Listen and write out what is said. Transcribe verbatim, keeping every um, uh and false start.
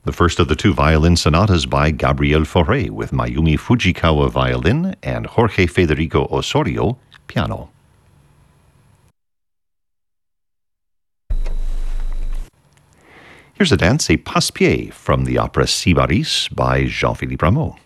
The first of the two violin sonatas by Gabriel Fauré with Mayumi Fujikawa violin and Jorge Federico Osorio piano. Here's a dance, a passe-pied from the opera Sybaris by Jean-Philippe Rameau.